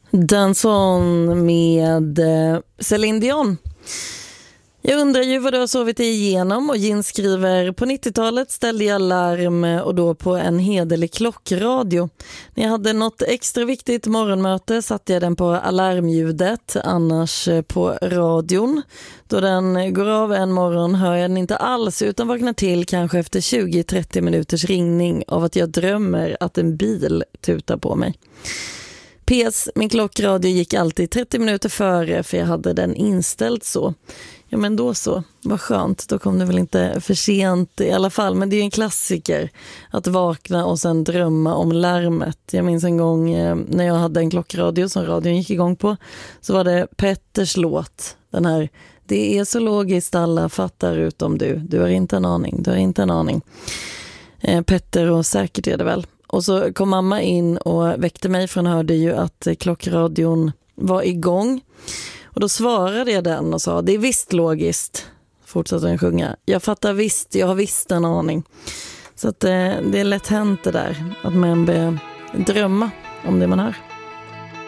Danson med Céline Dion. Jag undrar ju vad du har sovit igenom, och Gin skriver: på 90-talet ställde jag larm, och då på en hederlig klockradio. När jag hade något extra viktigt morgonmöte satte jag den på alarmljudet, annars på radion. Då den går av en morgon hör jag den inte alls, utan vaknar till kanske efter 20-30 minuters ringning av att jag drömmer att en bil tutar på mig. PS, min klockradio gick alltid 30 minuter före, för jag hade den inställd så. Ja, men då så, vad skönt, då kom det väl inte för sent i alla fall. Men det är ju en klassiker att vakna och sen drömma om larmet. Jag minns en gång när jag hade en klockradio som radion gick igång på, så var det Petters låt, den här: det är så logiskt, alla fattar utom du har inte en aning, du har inte en aning. Petter, och säkert är det väl. Och så kom mamma in och väckte mig, för hon hörde ju att klockradion var igång. Och då svarade jag den och sa: det är visst logiskt. Fortsatte den sjunga: jag fattar visst, jag har visst en aning. Så att det är lätt hänt det där, att man börjar drömma om det man hör.